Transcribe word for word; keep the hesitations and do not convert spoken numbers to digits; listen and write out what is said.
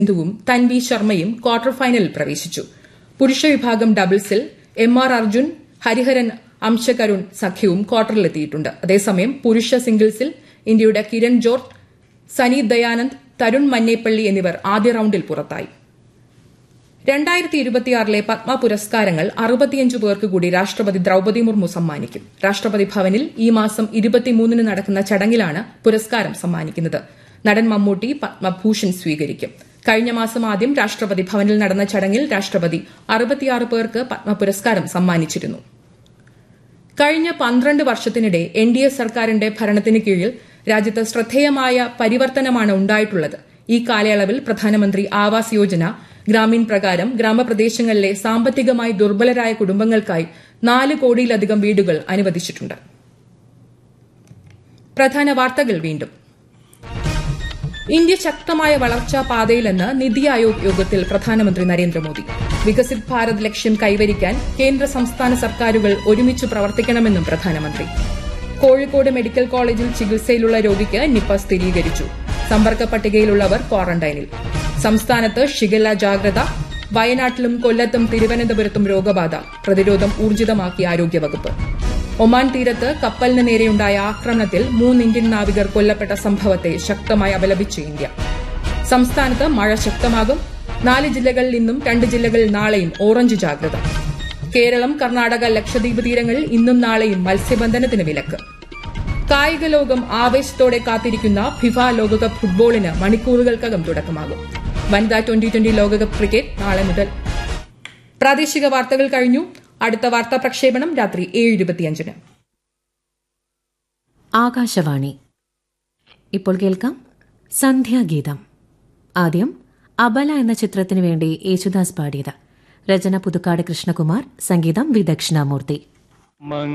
സിന്ധുവും തൻവി ശർമ്മയും ക്വാർട്ടർ ഫൈനലിൽ പ്രവേശിച്ചു. പുരുഷ വിഭാഗം ഡബിൾസിൽ എം ആർ അർജുൻ ഹരിഹരൻ അംശകരുൺ സഖ്യവും ക്വാർട്ടറിലെത്തിയിട്ടുണ്ട്. അതേസമയം പുരുഷ സിംഗിൾസിൽ ഇന്ത്യയുടെ കിരൺ ജോർജ്, സനി ദയാനന്ദ്, തരുൺ മന്നേപ്പള്ളി എന്നിവർ ആദ്യ റൌണ്ടിൽ പുറത്തായി. രണ്ടായിരത്തി ഇരുപത്തിയാറിലെ പത്മ പുരസ്കാരങ്ങൾ അറുപത്തിയഞ്ച് പേർക്ക് കൂടി രാഷ്ട്രപതി ദ്രൌപദി മുർമു സമ്മാനിക്കും. രാഷ്ട്രപതി ഭവനിൽ ഈ മാസം ഇരുപത്തിമൂന്നിന് നടക്കുന്ന ചടങ്ങിലാണ് പുരസ്കാരം സമ്മാനിക്കുന്നത്. നടൻ മമ്മൂട്ടി പത്മഭൂഷൺ സ്വീകരിക്കും. കഴിഞ്ഞ മാസം ആദ്യം രാഷ്ട്രപതി ഭവനിൽ നടന്ന ചടങ്ങിൽ രാഷ്ട്രപതി അറുപത്തിയാറ് പേർക്ക് പത്മ പുരസ്കാരം സമ്മാനിച്ചിരുന്നു. കഴിഞ്ഞ പന്ത്രണ്ട് വർഷത്തിനിടെ എൻ ഡി എ സർക്കാരിന്റെ ഭരണത്തിന് കീഴിൽ രാജ്യത്ത് ശ്രദ്ധേയമായ പരിവർത്തനമാണ് ഉണ്ടായിട്ടുള്ളത്. ഈ കാലയളവിൽ പ്രധാനമന്ത്രി ആവാസ് യോജന, ഗ്രാമീൺ പ്രകാരം ഗ്രാമപ്രദേശങ്ങളിലെ സാമ്പത്തികമായി ദുർബലരായ കുടുംബങ്ങൾക്കായി നാല് കോടിയിലധികം വീടുകൾ അനുവദിച്ചിട്ടുണ്ട്. പ്രധാന വാർത്തകൾ വീണ്ടും. ഇന്ത്യ ശക്തമായ വളർച്ചാ പാതയിലെന്ന് നിതി ആയോഗ് യോഗത്തിൽ പ്രധാനമന്ത്രി നരേന്ദ്രമോദി. വികസിത് ഭാരത് ലക്ഷ്യം കൈവരിക്കാൻ കേന്ദ്ര സംസ്ഥാന സർക്കാരുകൾ ഒരുമിച്ച് പ്രവർത്തിക്കണമെന്നും പ്രധാനമന്ത്രി. കോഴിക്കോട് മെഡിക്കൽ കോളേജിൽ ചികിത്സയിലുള്ള രോഗിക്ക് നിപ സ്ഥിരീകരിച്ചു. സമ്പർക്ക പട്ടികയിലുള്ളവർ ക്വാറന്റൈനിൽ. സംസ്ഥാനത്ത് ഷിഗല്ല ജാഗ്രത. വയനാട്ടിലും കൊല്ലത്തും തിരുവനന്തപുരത്തും രോഗബാധ. പ്രതിരോധം ഊർജിതമാക്കി ആരോഗ്യവകുപ്പ്. ഒമാൻ തീരത്ത് കപ്പലിന് നേരെയുണ്ടായ ആക്രമണത്തിൽ മൂന്ന് ഇന്ത്യൻ നാവികർ കൊല്ലപ്പെട്ട സംഭവത്തെ ശക്തമായി അപലപിച്ച് ഇന്ത്യ. സംസ്ഥാനത്ത് മഴ ശക്തമാകും. നാല് ജില്ലകളിൽ ഇന്നും രണ്ട് ജില്ലകളിൽ നാളെയും ഓറഞ്ച് ജാഗ്രത. കേരളം, കർണാടക, ലക്ഷദ്വീപ് തീരങ്ങളിൽ ഇന്നും നാളെയും മത്സ്യബന്ധനത്തിന് വിലക്ക്. കായിക ലോകം ആവേശത്തോടെ കാത്തിരിക്കുന്ന ഫിഫ ലോകകപ്പ് ഫുട്ബോളിന് മണിക്കൂറുകൾക്കകം തുടക്കമാകും. വനിതാ ട്വന്റി ട്വന്റി ലോകകപ്പ് ക്രിക്കറ്റ് നാളെ മുതൽ. പ്രാദേശിക വാർത്തകൾ കഴിഞ്ഞു. അടുത്ത വാർത്താ പ്രക്ഷേപണം രാത്രി ഏഴ് ഇരുപത്തിയഞ്ചിന്. ആകാശവാണി. ഇപ്പോൾ കേൾക്കാം സന്ധ്യാഗീതം. ആദ്യം അബല എന്ന ചിത്രത്തിനു വേണ്ടി യേശുദാസ് പാടിയത്. രചന പുതുക്കാട് കൃഷ്ണകുമാർ, സംഗീതം വി ദക്ഷിണാമൂർത്തി.